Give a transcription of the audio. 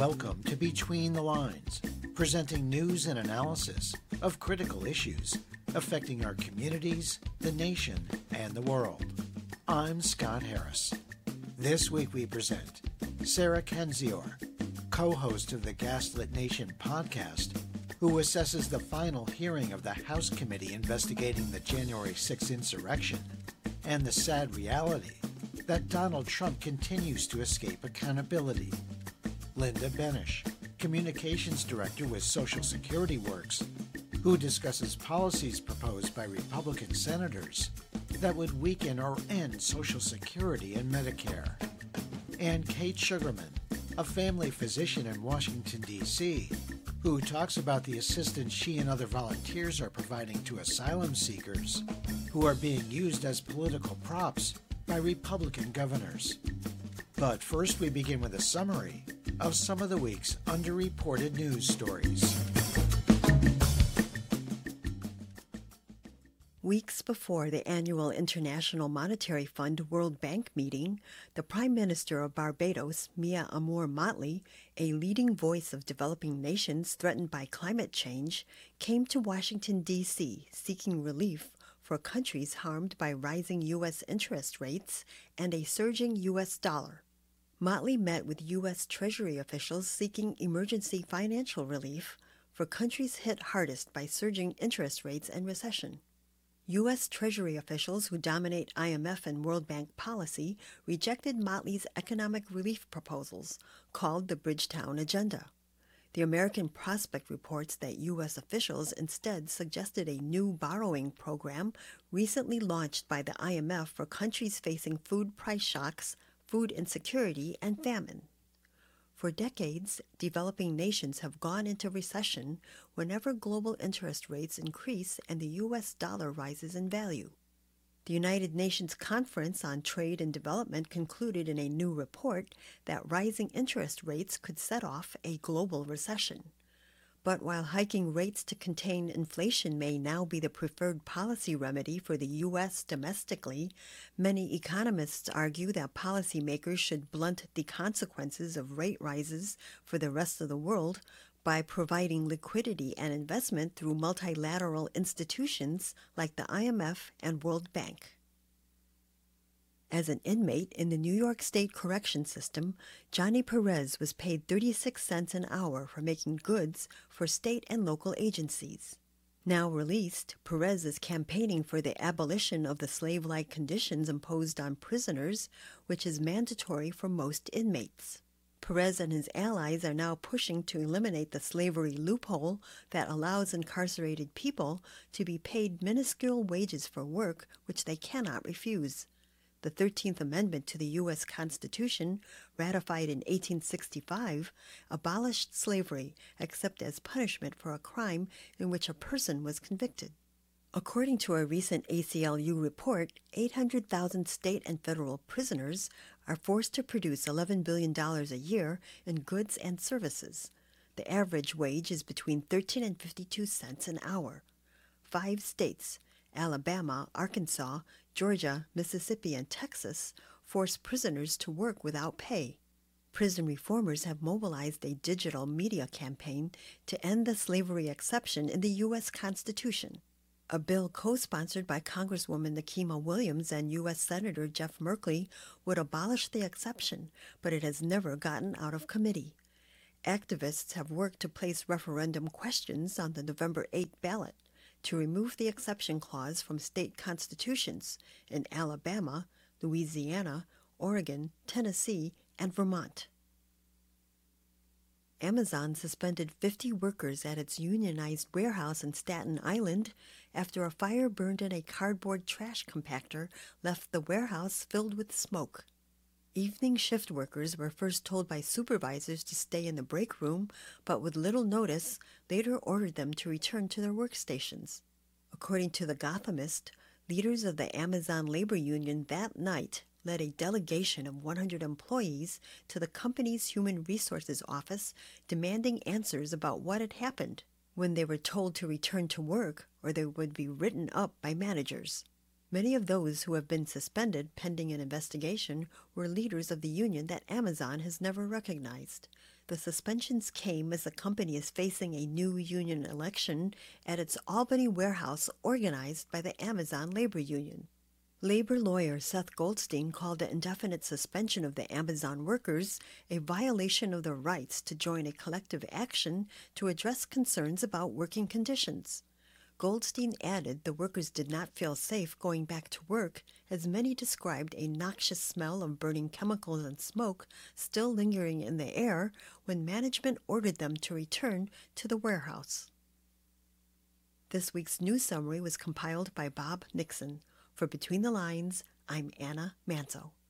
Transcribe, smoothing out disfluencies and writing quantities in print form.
Welcome to Between the Lines, presenting news and analysis of critical issues affecting our communities, the nation, and the world. I'm Scott Harris. This week we present Sarah Kendzior, co-host of the Gaslit Nation podcast, who assesses the final hearing of the House Committee investigating the January 6th insurrection and the sad reality that Donald Trump continues to escape accountability. Linda Benish, Communications Director with Social Security Works, who discusses policies proposed by Republican senators that would weaken or end Social Security and Medicare. And Kate Sugarman, a family physician in Washington, D.C., who talks about the assistance she and other volunteers are providing to asylum seekers who are being used as political props by Republican governors. But first we begin with a summary of some of the week's underreported news stories. Weeks before the annual International Monetary Fund World Bank meeting, the Prime Minister of Barbados, Mia Amour Motley, a leading voice of developing nations threatened by climate change, came to Washington, D.C. seeking relief for countries harmed by rising U.S. interest rates and a surging U.S. dollar. Motley met with U.S. Treasury officials seeking emergency financial relief for countries hit hardest by surging interest rates and recession. U.S. Treasury officials who dominate IMF and World Bank policy rejected Motley's economic relief proposals, called the Bridgetown Agenda. The American Prospect reports that U.S. officials instead suggested a new borrowing program recently launched by the IMF for countries facing food price shocks, food insecurity, and famine. For decades, developing nations have gone into recession whenever global interest rates increase and the U.S. dollar rises in value. The United Nations Conference on Trade and Development concluded in a new report that rising interest rates could set off a global recession. But while hiking rates to contain inflation may now be the preferred policy remedy for the U.S. domestically, many economists argue that policymakers should blunt the consequences of rate rises for the rest of the world by providing liquidity and investment through multilateral institutions like the IMF and World Bank. As an inmate in the New York State Correction System, Johnny Perez was paid 36 cents an hour for making goods for state and local agencies. Now released, Perez is campaigning for the abolition of the slave-like conditions imposed on prisoners, which is mandatory for most inmates. Perez and his allies are now pushing to eliminate the slavery loophole that allows incarcerated people to be paid minuscule wages for work which they cannot refuse. The 13th Amendment to the U.S. Constitution, ratified in 1865, abolished slavery except as punishment for a crime in which a person was convicted. According to a recent ACLU report, 800,000 state and federal prisoners are forced to produce $11 billion a year in goods and services. The average wage is between 13 and 52 cents an hour. 5 states, Alabama, Arkansas, Georgia, Mississippi, and Texas, force prisoners to work without pay. Prison reformers have mobilized a digital media campaign to end the slavery exception in the U.S. Constitution. A bill co-sponsored by Congresswoman Nikema Williams and U.S. Senator Jeff Merkley would abolish the exception, but it has never gotten out of committee. Activists have worked to place referendum questions on the November 8 ballot to remove the exception clause from state constitutions in Alabama, Louisiana, Oregon, Tennessee, and Vermont. Amazon suspended 50 workers at its unionized warehouse in Staten Island after a fire burned in a cardboard trash compactor left the warehouse filled with smoke. Evening shift workers were first told by supervisors to stay in the break room, but with little notice, later ordered them to return to their workstations. According to The Gothamist, leaders of the Amazon labor union that night led a delegation of 100 employees to the company's Human Resources office demanding answers about what had happened when they were told to return to work or they would be written up by managers. Many of those who have been suspended pending an investigation were leaders of the union that Amazon has never recognized. The suspensions came as the company is facing a new union election at its Albany warehouse organized by the Amazon Labor Union. Labor lawyer Seth Goldstein called the indefinite suspension of the Amazon workers a violation of their rights to join a collective action to address concerns about working conditions. Goldstein added the workers did not feel safe going back to work, as many described a noxious smell of burning chemicals and smoke still lingering in the air when management ordered them to return to the warehouse. This week's news summary was compiled by Bob Nixon. For Between the Lines, I'm Anna Manzo.